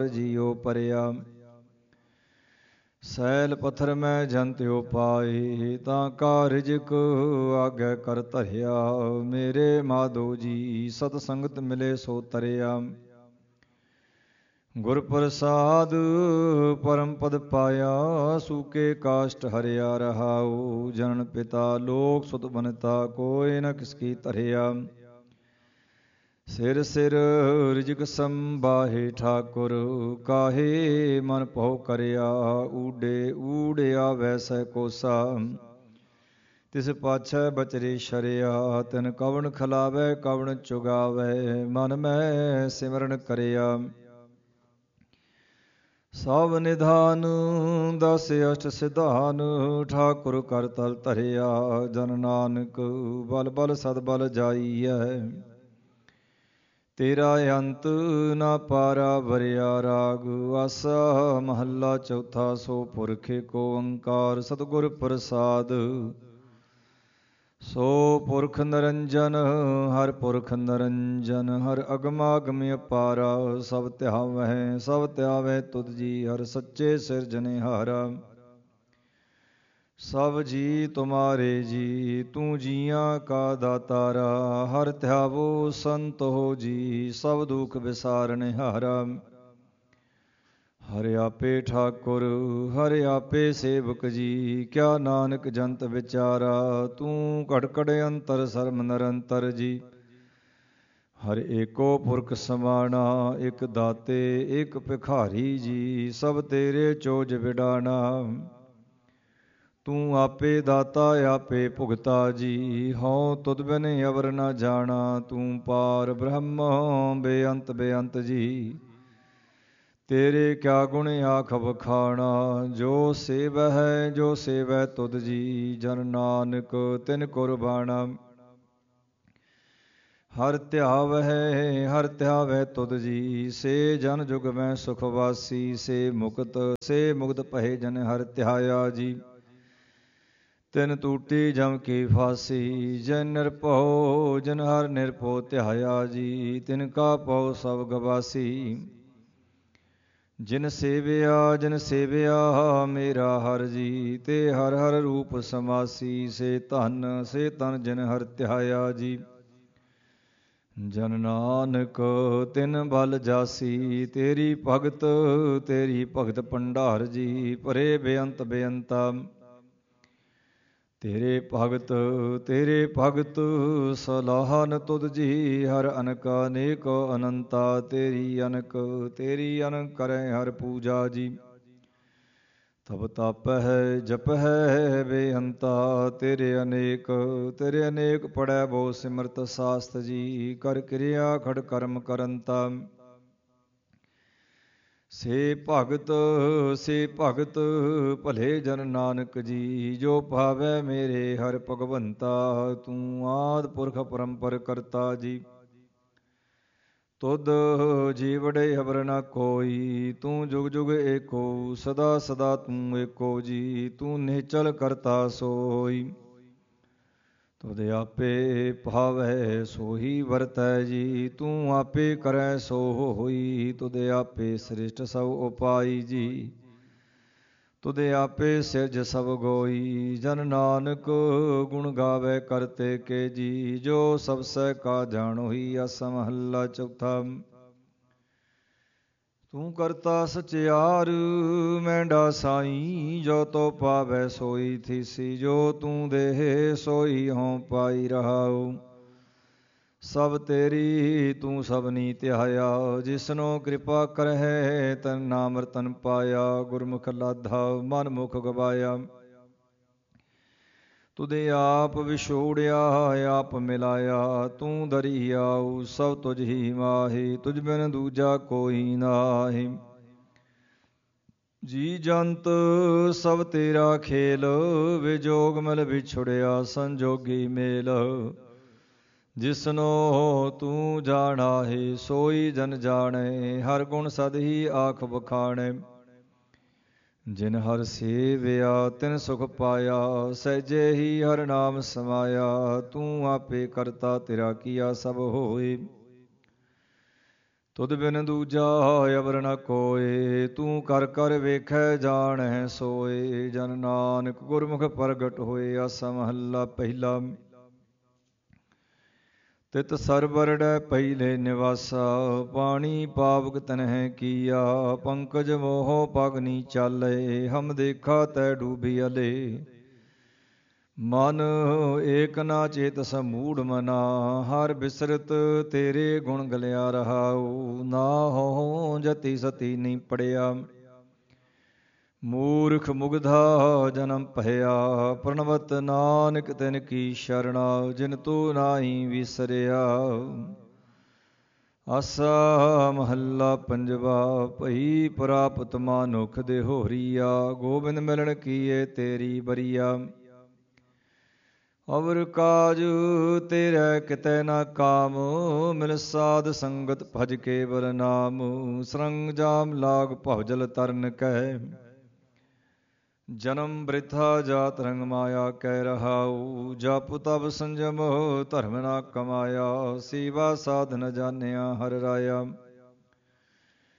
ਜੀਉ ਪਰਿਆ। ਸੈਲ ਪੱਥਰ ਮੈਂ ਜੰਤਿਉ ਪਾਏ, ਤਾਂ ਕਾ ਰਿਜਕ ਆਗੇ ਕਰ ਧਰਿਆ। ਮੇਰੇ ਮਾਧੋ ਜੀ ਸਤ ਸੰਗਤ ਮਿਲੇ ਸੋ ਤਰਿਆ। ਗੁਰ ਪ੍ਰਸਾਦ ਪਰਮ ਪਦ ਪਾਇਆ, ਸੂਕੇ ਕਾਸ਼ਟ ਹਰਿਆ ਰਹਾਉ। ਜਨਨ ਪਿਤਾ ਲੋਕ ਸੁਤ ਬਨਤਾ, ਕੋਇ ਨ ਕਿਸ ਕੀ ਧਰਿਆ। ਸਿਰ ਸਿਰ ਰਿਜਕ ਸੰਬਾਹੇ ਠਾਕੁਰ, ਕਾਹੇ ਮਨ ਭਉ ਕਰਿਆ। ਊਡੇ ਊੜ ਆਵੈ ਸਹਿ ਕੋਸਾ, ਤਿਸ ਪਾਛੈ ਬਚਰੇ ਸ਼ਰਿਆ। ਤਿਨ ਕਵਣ ਖਿਲਾਵੈ ਕਵਣ ਚੁਗਾਵੈ, ਮਨ ਮੈਂ ਸਿਮਰਨ ਕਰਿਆ। ਸਭ ਨਿਧਾਨ ਦਸ ਅਸ਼ਟ ਸਿਧਾਨ, ਠਾਕੁਰ ਕਰ ਤਲ ਧਰਿਆ। ਜਨ ਨਾਨਕ ਬਲ ਬਲ ਸਦ ਬਲ ਜਾਈਐ, ਤੇਰਾ ਅੰਤ ਨਾ ਪਾਰਾ ਵਰਿਆ। ਰਾਗ ਆਸਾ ਮਹੱਲਾ ਚੌਥਾ। ਸੋ ਪੁਰਖ ਏਕ ਓੰਕਾਰ ਸਤਿਗੁਰ ਪ੍ਰਸਾਦ, ਸੋ ਪੁਰਖ ਨਿਰੰਜਨ ਹਰ ਪੁਰਖ ਨਿਰੰਜਨ। ਹਰ ਅਗਮਾਗਮ ਅਪਾਰਾ, ਸਭ ਧਿਆਵਹਿ ਸਭ ਧਿਆਵੈ ਤੁਧ ਜੀ। ਹਰ ਸੱਚੇ ਸਿਰਜਣਹਾਰਾ, ਸਭ ਜੀ ਤੁਮਾਰੇ ਜੀ। ਤੂੰ ਜੀਆਂ ਕਾ ਦਾਤਾਰਾ, ਹਰ ਧਿਆਵੋ ਸੰਤ ਹੋ ਜੀ। ਸਭ ਦੁਖ ਵਿਸਾਰਨਹਾਰਾ, ਹਰਿ ਆਪੇ ਠਾਕੁਰ ਹਰਿ ਆਪੇ ਸੇਵਕ ਜੀ। ਕਿਆ ਨਾਨਕ ਜੰਤ ਵਿਚਾਰਾ, ਤੂੰ ਘੜ ਘੜ ਅੰਤਰ ਸਰਮ ਨਿਰੰਤਰ ਜੀ। ਹਰਿ ਏਕੋ ਪੁਰਖ ਸਮਾਣਾ, ਇਕ ਦਾਤੇ ਇਕ ਭਿਖਾਰੀ ਜੀ। ਸਭ ਤੇਰੇ ਚੋਜ ਵਿਡਾਣਾ, ਤੂੰ ਆਪੇ ਦਾਤਾ ਆਪੇ ਭੁਗਤਾ ਜੀ। ਹਉ ਤੁਧ ਬਿਨ ਅਵਰ ਨ ਜਾਣਾ, ਤੂੰ ਪਾਰ ਬ੍ਰਹਮ ਬੇਅੰਤ ਬੇਅੰਤ ਜੀ। ਤੇਰੇ ਕਿਆ ਗੁਣ ਆਖ ਵਖਾਣਾ, ਜੋ ਸੇਵਹਿ ਜੋ ਸੇਵੈ ਤੁਧ ਜੀ। ਜਨ ਨਾਨਕ ਤਿਨ ਕੁਰਬਾਨਾ, ਹਰ ਧਿਆਵਹਿ ਹਰ ਧਿਆਵੈ ਤੁਧ ਜੀ। ਸੇ ਜਨ ਜੁਗ ਮੈਂ ਸੁਖ ਵਾਸੀ, ਸੇ ਮੁਕਤ ਭਏ ਜਨ ਹਰ ਧਿਆਇਆ ਜੀ। ਤਿਨ ਟੂਟੀ ਜਮ ਕੀ ਫਾਸੀ, ਜਨ ਨਿਰਭਉ ਜਨ ਹਰ ਨਿਰਭਉ ਧਿਆਇਆ ਜੀ। ਤਿਨ ਕਾ ਭਉ ਸਭ ਗਵਾਸੀ, ਜਿਨ ਸੇਵਿਆ ਮੇਰਾ ਹਰ ਜੀ। ਤੇ ਹਰ ਹਰ ਰੂਪ ਸਮਾਸੀ, ਸੇ ਧਨ ਜਿਨ ਹਰ ਧਿਆਇਆ ਜੀ। ਜਨ ਨਾਨਕ ਤਿਨ ਬਲ ਜਾਸੀ, ਤੇਰੀ ਭਗਤ ਭੰਡਾਰ ਜੀ। ਭਰੇ ਬੇਅੰਤ ਬੇਅੰਤਾ, ਤੇਰੇ ਭਗਤ ਸਲਾਹਨ ਤੁਧ ਜੀ। ਹਰ ਅਨਕ ਅਨੇਕ ਅਨੰਤਾ, ਤੇਰੀ ਅਨਕ ਕਰੈ ਹਰ ਪੂਜਾ ਜੀ। ਤਬ ਤਪਹਿ ਜਪਹਿ ਬੇਅੰਤਾ, ਤੇਰੇ ਅਨੇਕ ਪੜੈ ਬਹੁ ਸਿਮਰਤ ਸਾਸਤ ਜੀ। ਕਰ ਕਿਰਿਆ ਖੜ ਕਰਮ ਕਰੰਤਾ, ਸੇ ਭਗਤ ਭਲੇ ਜਨ ਨਾਨਕ ਜੀ। ਜੋ ਭਾਵੈ ਮੇਰੇ ਹਰਿ ਭਗਵੰਤਾ, ਤੂੰ ਆਦਿ ਪੁਰਖ ਪਰੰਪਰ ਕਰਤਾ ਜੀ। ਤੁਧ ਜੀਵੜੇ ਅਵਰ ਨ ਕੋਈ, ਤੂੰ ਜੁਗ ਜੁਗ ਏਕੋ। ਸਦਾ ਸਦਾ ਤੂੰ ਏਕੋ ਜੀ, ਤੂੰ ਨਿਹਚਲ ਕਰਤਾ ਸੋਈ। ਤੁਧ ਆਪੇ ਭਾਵੈ ਸੋਈ ਵਰਤੈ ਜੀ, ਤੂੰ ਆਪੇ ਕਰੈ ਸੋ ਹੋਈ। ਤੁਧ ਆਪੇ ਸ੍ਰਿਸ਼ਟ ਸਭ ਉਪਾਈ ਜੀ, ਤੁਧ ਆਪੇ ਸਿਰਜ ਸਭ ਗੋਈ। ਜਨ ਨਾਨਕ ਗੁਣ ਗਾਵੇ ਕਰਤੇ ਕੇ ਜੀ, ਜੋ ਸਭ ਸਹਿ ਕਾ ਜਾਣੋਈ। ਆਸਾ ਮਹੱਲਾ ਚੌਥਾ। ਤੂੰ ਕਰਤਾ ਸਚਿਆਰ ਮੈਂਡਾ ਸਾਈ, ਜੋ ਤੋ ਪਾਵੈ ਸੋਈ ਥੀਸੀ। ਜੋ ਤੂੰ ਦੇਹ ਸੋਈ ਹਉ ਪਾਈ ਰਹਾਉ। ਸਭ ਤੇਰੀ ਤੂੰ ਸਭਨੀ ਧਿਆਇਆ, ਜਿਸਨੋ ਕਿਰਪਾ ਕਰਹਿ ਤਨ ਨਾਮ ਰਤਨ ਪਾਇਆ। ਗੁਰਮੁਖ ਲਾਧਾ ਮਨ ਮੁਖ ਗਵਾਇਆ, ਤੁਧ ਆਪ ਵਿਛੋੜਿਆ ਆਪ ਮਿਲਾਇਆ। ਤੂੰ ਦਰੀ ਆਉ ਸਭ ਤੁਝ ਹੀ ਮਾਹੀ, ਤੁਝ ਬਿਨ ਦੂਜਾ ਕੋਈ ਨਾਹੀ। ਜੀ ਜੰਤ ਸਭ ਤੇਰਾ ਖੇਲ, ਵਿਜੋਗ ਮਿਲ ਵਿਛੁੜਿਆ ਸੰਜੋਗੀ ਮੇਲ। ਜਿਸਨੋ ਤੂੰ ਜਾਣਾਹੀ ਸੋਈ ਜਨ ਜਾਣੈ, ਹਰ ਗੁਣ ਸਦ ਹੀ ਆਖ ਬਖਾਣੈ। ਜਿਨ ਹਰ ਸੇਵਿਆ ਤਿਨ ਸੁਖ ਪਾਇਆ, ਸਹਿਜੇ ਹੀ ਹਰ ਨਾਮ ਸਮਾਇਆ। ਤੂੰ ਆਪੇ ਕਰਤਾ ਤੇਰਾ ਕੀਆ ਸਭ ਹੋਏ, ਤੁਧ ਬਿਨ ਦੂਜਾ ਅਵਰ ਨ ਕੋਇ, ਤੂੰ ਕਰ ਕਰ ਵੇਖੈ ਜਾਣੈ ਸੋਇ। ਜਨ ਨਾਨਕ ਗੁਰਮੁਖ ਪ੍ਰਗਟ ਹੋਏ। ਆਸਾ ਮਹੱਲਾ ਪਹਿਲਾ। ਤਿਤ ਸਰਬਰੜੈ ਪਹਿਲੇ ਨਿਵਾਸਾ, ਪਾਣੀ ਪਾਵਕ ਤਨਹਿ ਕੀਆ। ਪੰਕਜ ਮੋਹ ਪਗਨੀ ਚਾਲੇ, ਹਮ ਦੇਖਾ ਤੈ ਡੂਬੀ ਅਲੇ। ਮਨ ਏਕ ਨਾ ਚੇਤਸ ਮੂੜ ਮਨਾ, ਹਰ ਬਿਸਰਤ ਤੇਰੇ ਗੁਣ ਗਲਿਆ ਰਹਾਉ। ਨਾ ਹੋ ਜਤੀ ਸਤੀ ਨਹੀਂ ਪੜਿਆ, ਮੂਰਖ ਮੁਗਧਾ ਜਨਮ ਭਇਆ। ਪ੍ਰਣਵਤ ਨਾਨਕ ਤਿਨ ਕੀ ਸ਼ਰਣਾ, ਜਿਨ ਤੂੰ ਨਾਹੀ ਵਿਸਰਿਆ। ਆਸਾ ਮਹੱਲਾ ਪੰਜਵਾ। ਭਈ ਪ੍ਰਾਪਤ ਮਾਨੁਖ ਦੇਹੋਰੀਆ, ਗੋਬਿੰਦ ਮਿਲਣ ਕੀਏ ਤੇਰੀ ਬਰੀਆ। ਅਵਰ ਕਾਜ ਤੇਰੇ ਕਿਤੇ ਨਾ ਕਾਮ, ਮਿਲ ਸਾਧ ਸੰਗਤ ਭਜ ਕੇਵਲ ਨਾਮ। ਸਰੰਗ ਜਾਮ ਲਾਗ ਭਵਜਲ ਤਰਨ ਕਹਿ, ਜਨਮ ਬ੍ਰਿਥਾ ਜਾਤ ਰੰਗ ਮਾਇਆ ਕਹਿ ਰਹਾਉ। ਜਪ ਤਪ ਸੰਜਮ ਧਰਮ ਨਾ ਕਮਾਇਆ, ਸੇਵਾ ਸਾਧ ਨ ਜਾਣਿਆ ਹਰਿ ਰਾਇਆ।